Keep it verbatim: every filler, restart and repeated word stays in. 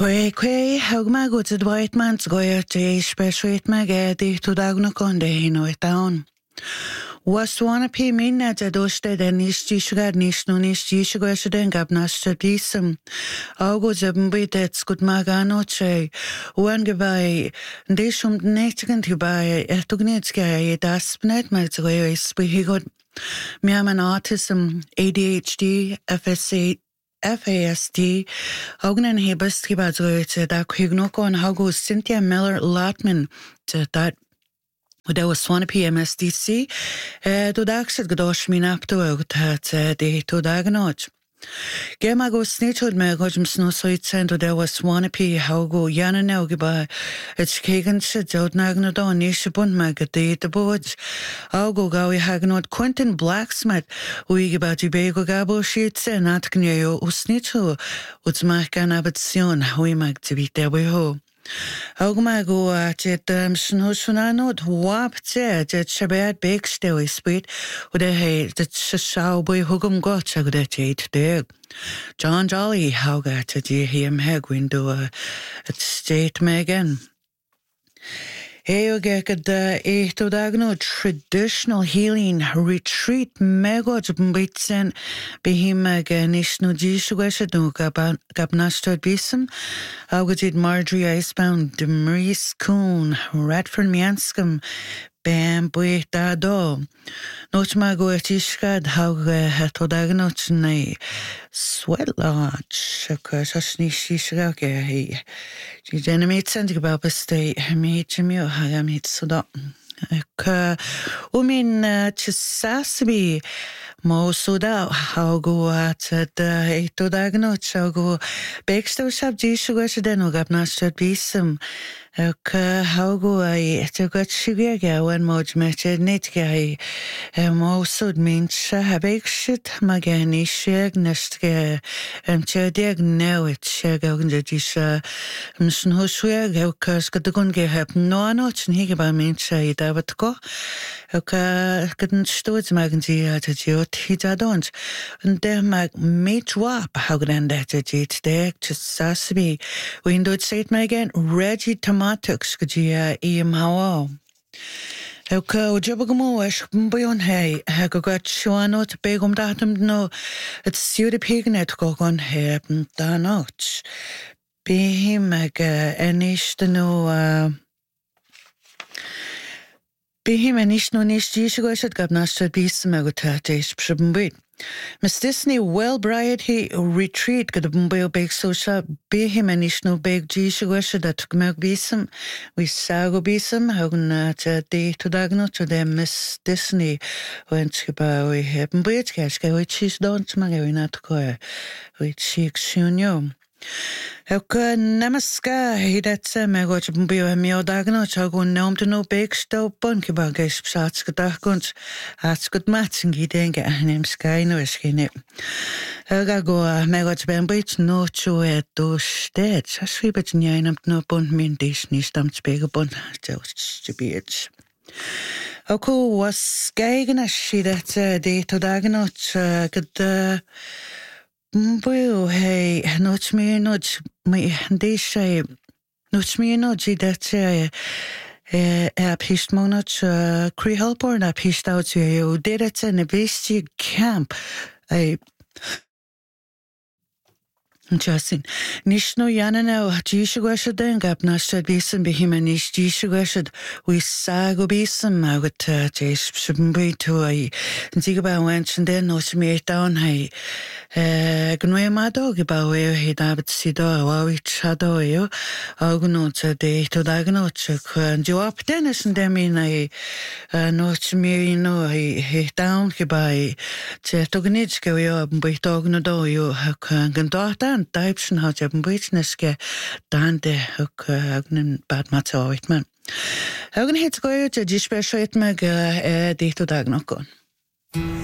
Quay quay hug my goods at white man's goya day special it my gadi to dagno conde hino it down. Was one of p mean at a doste den is tisugad nish no nish tisugad den gabnaster bisum. August eben bidet good magano che. One goodbye. Dishum netigant goodbye. Ertugnitska das net my goya is we got me am an autism, A D H D, F S A. F A S D, Ognan Hebus Tribadroite, da Quignoko and Hago Cynthia Miller Lotman, to that. There was one P M S D C, uh, to Daxit Godosh Minapto, that day to Dagnot. Gemago snitchud me gojum sno soitsen there was one P Hago Yana Nelgiba, it's Kagan shit, Jodnagno don, Nishibun Magade, the boards. Augo Gawi Hagnot Quentin Blacksmith, Uigiba Jibego Gabo sheets and Atkineo Usnichu, Utsmarkan Abatsion, Huimag to be there we ho. Augmago at it um snowsunano wapte jet shabad bake stewy sweet with a hay that shall boy hugum gotcha good at eight there. John Jolly how got to him heg window at state Megan. Eogekad eito dagno traditional healing retreat megod bitsen behimag nishno jishueshadu gabnastad bisum augudid Marjorie Icebound Maurice Coon Radford Mianskum Bam bui dado notmago etishkad how hetodagnot nei sweat lodge shashni shishage he generate sending about the state me jimio hagamit soda ka umin chisasbi mo soda how go at the etodagnot shall go backstow shab jishuga deno gabnastad bisum Ka haugo ai etogat shigega when moj mete nitgai mo sud minch habek shit magani sheg nestge em chediag now it sheg ogende disha msn hoshweg kas gadgun ge hab no anoch nige ba minch ai davatko ka gadn stots magenzi at jot hidadons und der mag mit wap haugen that jit der chisasbi window set my again Reggie Tomatoes gajia iam hawa. Elka ujabagamo ash buyon hay hagagat shuanot begum datum no it's suit a pignet gogon heb danot. Behimag anish no uh Behim anish no nish jishugashat gabnashad bismaguta dish pshibmbit. Miss Disney well bright he retreat got a bumbo bake social behim anish no bake jishugasha that gmag bisum we sago bisum hagna to day to dagno to them Miss Disney went to ba we hebben brit cash go which is don't magawi not go which she xunyo. Elka namaska hidatsa megoj bio mio dagno chago nom to no bake stove bunky bagish shots gadagunt at good matching denga name sky no skine Elga go megoj bembit no cho et do sted shwibet nyainam no bun min dish ni stam spege bun just to be it Elko was skagen as she that day to dagno good Boo, hey, not me, not me, they say, not me, not she that say, a piece monot, Cree Helborn, a piece out to you, did it in a beastie camp. I Justin, Nishno Yanano, Jishugashad and Gabnashad Bisum Behimanish Jishugashad, we sago bisum, I would taste Shimbe to a Zigaba went and then not me down high. Gnwe my dog about where he dabbed Sido, or which shadow you, Argonots a day to Dagnoch, and you up Dennis and them in a notch me, no, he down by Chetognitska, we are by Dognodo, you can daughter. Types and how to business dan de ook een bad matter ooit man. Ook een hit go je die special het mag eh die tot dag nog kon.